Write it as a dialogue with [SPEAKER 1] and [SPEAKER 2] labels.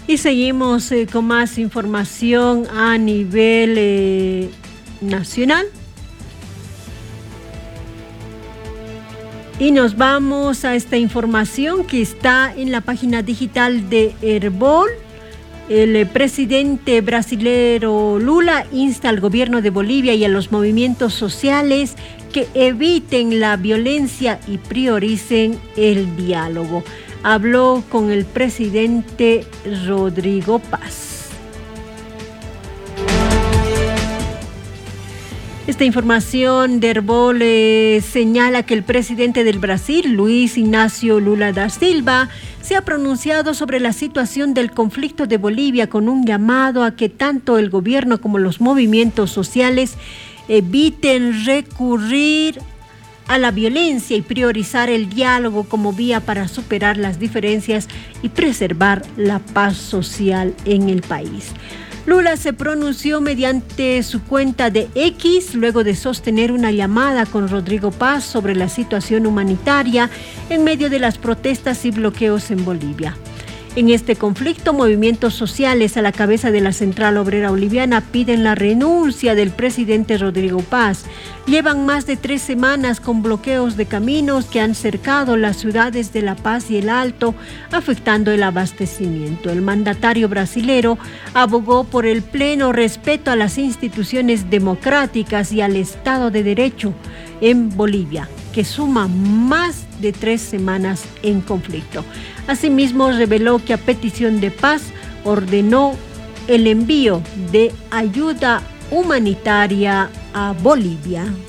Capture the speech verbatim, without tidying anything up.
[SPEAKER 1] Y seguimos eh, con más información a nivel eh, nacional. Y nos vamos a esta información que está en la página digital de Herbol. El presidente brasilero Lula insta al gobierno de Bolivia y a los movimientos sociales que eviten la violencia y prioricen el diálogo. Habló con el presidente Rodrigo Paz. Esta información de Herbol eh, señala que el presidente del Brasil, Luis Ignacio Lula da Silva, se ha pronunciado sobre la situación del conflicto de Bolivia con un llamado a que tanto el gobierno como los movimientos sociales eviten recurrir a la violencia y priorizar el diálogo como vía para superar las diferencias y preservar la paz social en el país. Lula se pronunció mediante su cuenta de X luego de sostener una llamada con Rodrigo Paz sobre la situación humanitaria en medio de las protestas y bloqueos en Bolivia. En este conflicto, movimientos sociales a la cabeza de la Central Obrera Boliviana piden la renuncia del presidente Rodrigo Paz. Llevan más de tres semanas con bloqueos de caminos que han cercado las ciudades de La Paz y El Alto, afectando el abastecimiento. El mandatario brasilero abogó por el pleno respeto a las instituciones democráticas y al Estado de Derecho en Bolivia, que suma más de tres semanas en conflicto. Asimismo, reveló que a petición de Paz ordenó el envío de ayuda humanitaria a Bolivia.